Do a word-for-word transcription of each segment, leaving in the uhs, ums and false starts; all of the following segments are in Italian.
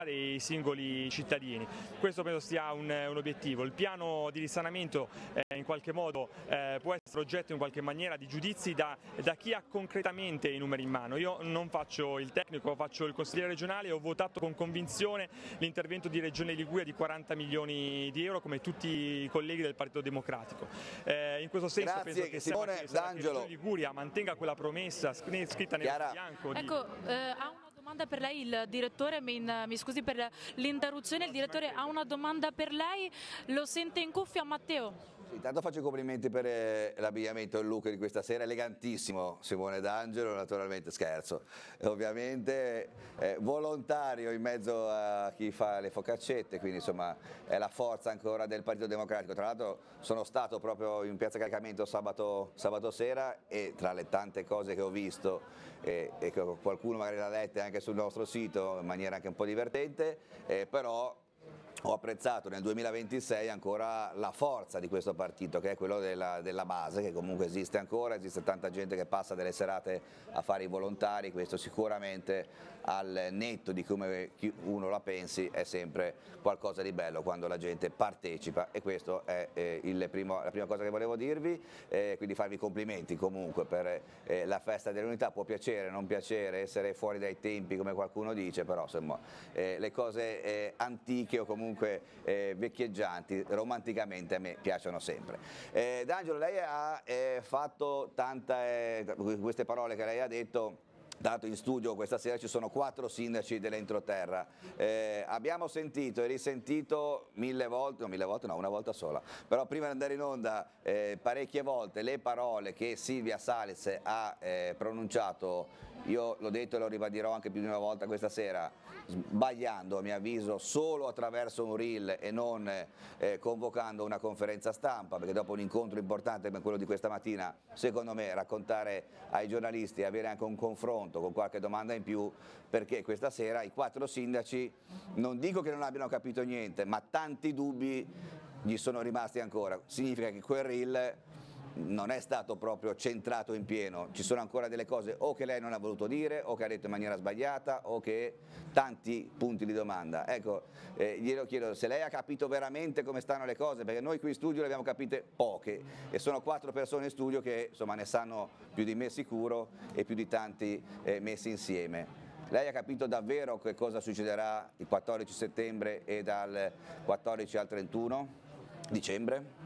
dei singoli cittadini. Questo penso sia un, un obiettivo. Il piano di risanamento eh, in qualche modo eh, può essere oggetto in qualche maniera di giudizi da, da chi ha concretamente i numeri in mano. Io non faccio il tecnico, faccio il consigliere regionale e ho votato con convinzione l'intervento di Regione Liguria di quaranta milioni di euro come tutti i colleghi del Partito Democratico. Eh, in questo senso Grazie, penso che Simone che, che D'Angelo. Regione Liguria mantenga quella promessa scritta nel bianco. Di... Ecco, eh, ha una domanda per lei il direttore, mi, mi scusi per l'interruzione, il direttore ha una domanda per lei, lo sente in cuffia Matteo? Intanto faccio i complimenti per eh, l'abbigliamento e il look di questa sera, elegantissimo Simone D'Angelo, naturalmente scherzo, e ovviamente eh, volontario in mezzo a chi fa le focaccette, quindi insomma è la forza ancora del Partito Democratico. Tra l'altro sono stato proprio in piazza Caricamento sabato, sabato sera e tra le tante cose che ho visto eh, e che qualcuno magari l'ha letta anche sul nostro sito in maniera anche un po' divertente, eh, però ho apprezzato nel duemilaventisei ancora la forza di questo partito, che è quello della, della base, che comunque esiste ancora, esiste tanta gente che passa delle serate a fare i volontari, questo sicuramente al netto di come uno la pensi è sempre qualcosa di bello quando la gente partecipa, e questo è eh, il primo, la prima cosa che volevo dirvi, eh, quindi farvi complimenti comunque per eh, la festa dell'unità. Può piacere, non piacere, essere fuori dai tempi come qualcuno dice, però insomma eh, le cose eh, antiche o comunque Eh, vecchieggianti romanticamente a me piacciono sempre. eh, D'Angelo, lei ha eh, fatto tante eh, queste parole che lei ha detto. Dato in studio questa sera ci sono quattro sindaci dell'entroterra, eh, abbiamo sentito e risentito mille volte, no mille volte no, una volta sola, però prima di andare in onda eh, parecchie volte le parole che Silvia Salis ha eh, pronunciato, io l'ho detto e lo ribadirò anche più di una volta questa sera, sbagliando a mio avviso solo attraverso un reel e non eh, convocando una conferenza stampa, perché dopo un incontro importante come quello di questa mattina, secondo me raccontare ai giornalisti e avere anche un confronto con qualche domanda in più, perché questa sera i quattro sindaci non dico che non abbiano capito niente, ma tanti dubbi gli sono rimasti ancora. Significa che quel reel non è stato proprio centrato in pieno, ci sono ancora delle cose o che lei non ha voluto dire o che ha detto in maniera sbagliata o che tanti punti di domanda. Ecco, eh, glielo chiedo se lei ha capito veramente come stanno le cose, perché noi qui in studio le abbiamo capite poche e sono quattro persone in studio che insomma ne sanno più di me sicuro e più di tanti eh, messi insieme. Lei ha capito davvero che cosa succederà il quattordici settembre e dal quattordici al trentuno dicembre?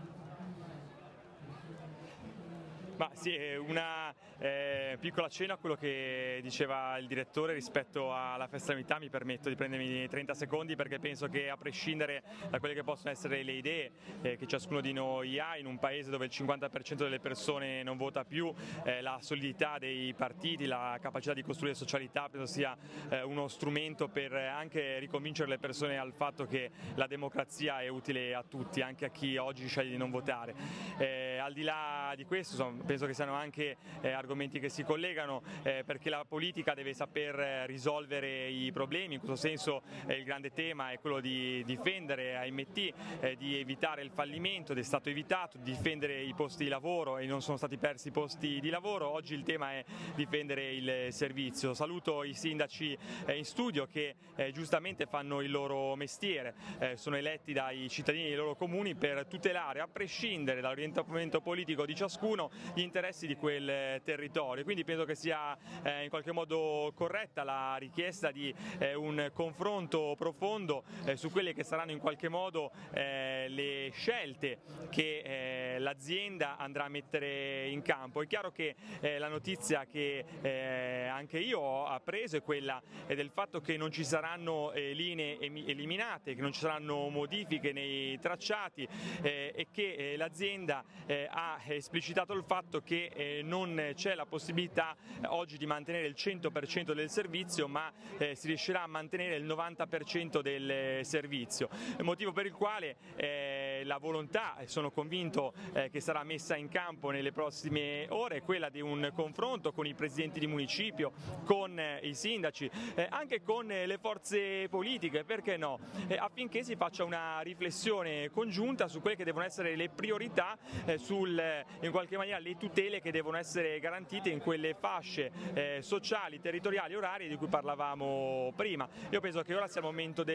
Ma sì, una eh, piccola cenno a quello che diceva il direttore rispetto alla festa dell'unità. Mi permetto di prendermi trenta secondi perché penso che, a prescindere da quelle che possono essere le idee eh, che ciascuno di noi ha, in un paese dove il cinquanta per cento delle persone non vota più, eh, la solidità dei partiti, la capacità di costruire socialità penso sia eh, uno strumento per anche riconvincere le persone al fatto che la democrazia è utile a tutti, anche a chi oggi sceglie di non votare. Eh, al di là di questo, insomma, penso che siano anche eh, argomenti che si collegano, eh, perché la politica deve saper eh, risolvere i problemi. In questo senso eh, il grande tema è quello di difendere A M T, eh, di evitare il fallimento ed è stato evitato, di difendere i posti di lavoro e non sono stati persi i posti di lavoro. Oggi il tema è difendere il servizio. Saluto i sindaci eh, in studio che eh, giustamente fanno il loro mestiere, eh, sono eletti dai cittadini dei loro comuni per tutelare, a prescindere dall'orientamento politico di ciascuno, gli interessi di quel territorio. Quindi penso che sia eh, in qualche modo corretta la richiesta di eh, un confronto profondo eh, su quelle che saranno in qualche modo eh, le scelte che eh, l'azienda andrà a mettere in campo. È chiaro che eh, la notizia che eh, anche io ho appreso è quella eh, del fatto che non ci saranno eh, linee eliminate, che non ci saranno modifiche nei tracciati eh, e che eh, l'azienda eh, ha esplicitato il fatto che eh, non c'è la possibilità eh, oggi di mantenere il cento per cento del servizio, ma eh, si riuscirà a mantenere il novanta per cento del eh, servizio, motivo per il quale eh, la volontà, e sono convinto eh, che sarà messa in campo nelle prossime ore, è quella di un confronto con i presidenti di municipio, con eh, i sindaci, eh, anche con eh, le forze politiche, perché no, eh, affinché si faccia una riflessione congiunta su quelle che devono essere le priorità eh, sul, in qualche maniera, le tutele che devono essere garantite in quelle fasce eh, sociali, territoriali, orarie di cui parlavamo prima. Io penso che ora sia il momento